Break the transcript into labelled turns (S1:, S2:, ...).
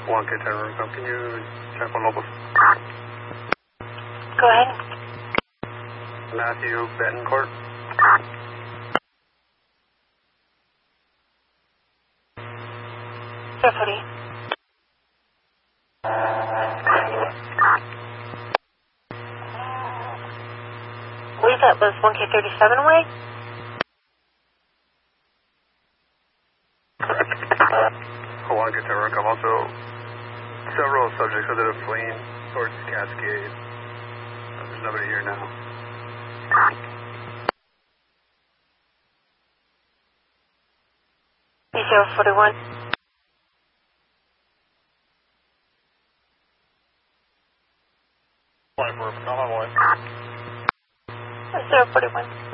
S1: 1K10 Rubicon, can you check on locals?
S2: Go ahead.
S1: Matthew Betancourt.
S2: Stephanie. I believe that was 1K37 away.
S1: 1K10 Rubicon, also several subjects that are fleeing towards Cascade. There's nobody here now.
S2: B041.
S1: 24, come on, boy.
S2: 041.